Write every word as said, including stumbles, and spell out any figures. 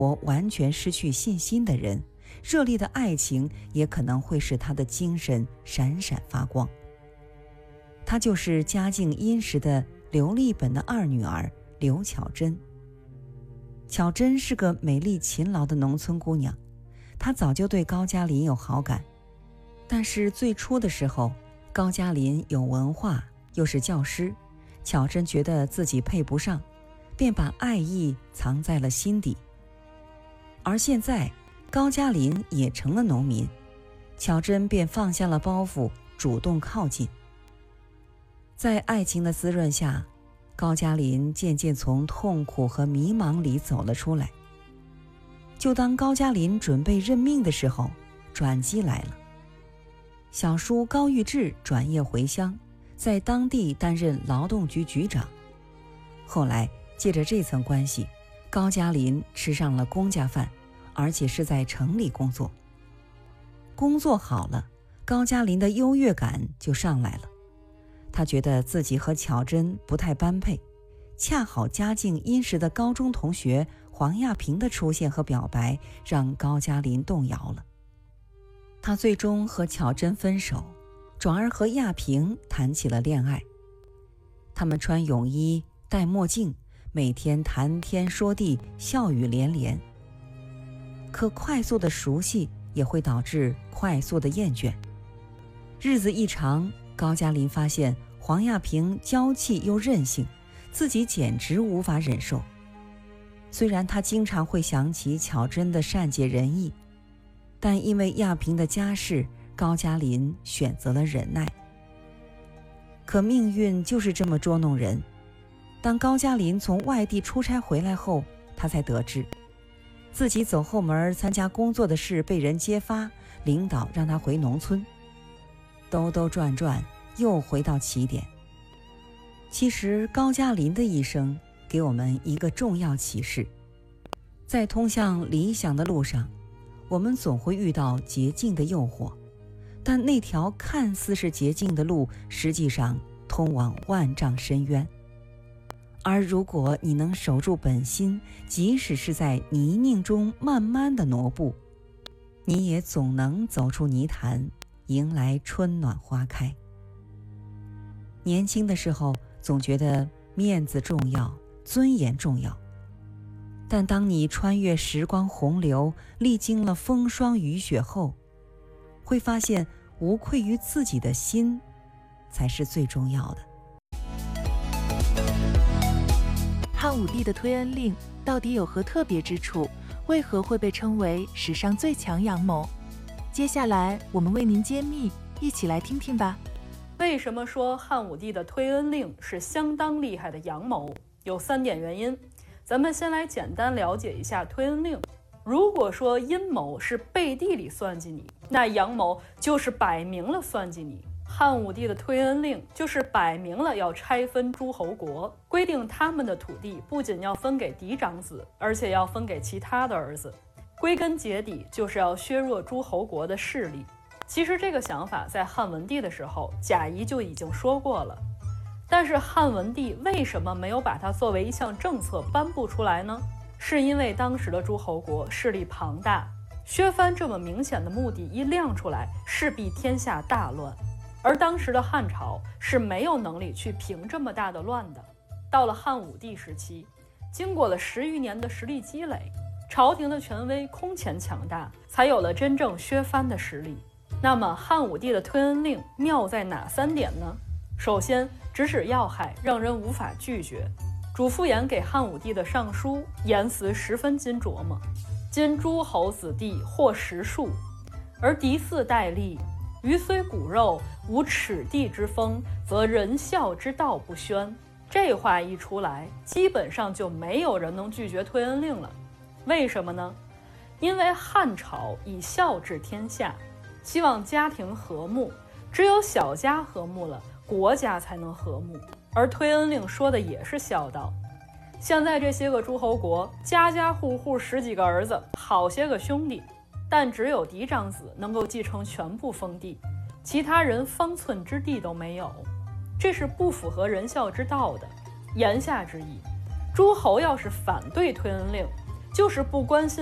活完全失去信心的人，热烈的爱情也可能会使他的精神闪闪发光。她就是家境殷实的刘立本的二女儿刘巧珍。巧珍是个美丽勤劳的农村姑娘，她早就对高加林有好感，但是最初的时候，高加林有文化，又是教师，巧珍觉得自己配不上，便把爱意藏在了心底。而现在高加林也成了农民，巧珍便放下了包袱，主动靠近。在爱情的滋润下，高加林渐渐从痛苦和迷茫里走了出来。就当高加林准备认命的时候，转机来了。小叔高玉志转业回乡，在当地担任劳动局局长。后来借着这层关系，高加林吃上了公家饭，而且是在城里工作。工作好了，高加林的优越感就上来了。他觉得自己和巧珍不太般配，恰好家境殷实的高中同学黄亚萍的出现和表白让高加林动摇了。他最终和巧珍分手，转而和亚萍谈起了恋爱。他们穿泳衣，戴墨镜，每天谈天说地，笑语连连。可快速的熟悉也会导致快速的厌倦。日子一长，高加林发现黄亚萍娇气又任性，自己简直无法忍受。虽然他经常会想起巧珍的善解人意，但因为亚萍的家世，高加林选择了忍耐。可命运就是这么捉弄人。当高加林从外地出差回来后，他才得知自己走后门参加工作的事被人揭发，领导让他回农村。兜兜转转，又回到起点。其实高加林的一生给我们一个重要启示：在通向理想的路上，我们总会遇到捷径的诱惑，但那条看似是捷径的路，实际上通往万丈深渊。而如果你能守住本心，即使是在泥泞中慢慢的挪步，你也总能走出泥潭，迎来春暖花开。年轻的时候总觉得面子重要，尊严重要，但当你穿越时光洪流，历经了风霜雨雪后，会发现无愧于自己的心才是最重要的。 汉武帝的推恩令到底有何特别之处？为何会被称为史上最强阳谋？接下来我们为您揭秘，一起来听听吧。 为什么说汉武帝的推恩令是相当厉害的阳谋？有三点原因。咱们先来简单了解一下推恩令。如果说阴谋是背地里算计你，那阳谋就是摆明了算计你。汉武帝的推恩令就是摆明了要拆分诸侯国，规定他们的土地不仅要分给嫡长子，而且要分给其他的儿子。归根结底就是要削弱诸侯国的势力。其实这个想法在汉文帝的时候，贾谊就已经说过了。但是汉文帝为什么没有把它作为一项政策颁布出来呢？是因为当时的诸侯国势力庞大，削藩这么明显的目的一亮出来，势必天下大乱。而当时的汉朝是没有能力去平这么大的乱的。到了汉武帝时期，经过了十余年的实力积累，朝廷的权威空前强大，才有了真正削藩的实力。那么汉武帝的推恩令妙在哪三点呢？首先，直指要害，让人无法拒绝。主父偃给汉武帝的上书言辞十分精琢磨：今诸侯子弟或十数，而嫡嗣戴立，余虽骨肉，无耻地之风，则仁孝之道不宣。这话一出来，基本上就没有人能拒绝推恩令了。为什么呢？因为汉朝以孝治天下，希望家庭和睦，只有小家和睦了，国家才能和睦。而推恩令说的也是孝道。现在这些个诸侯国，家家户户十几个儿子，好些个兄弟，但只有嫡长子能够继承全部封地，其他人方寸之地都没有，这是不符合仁孝之道的。言下之意，诸侯要是反对推恩令， 就是不关心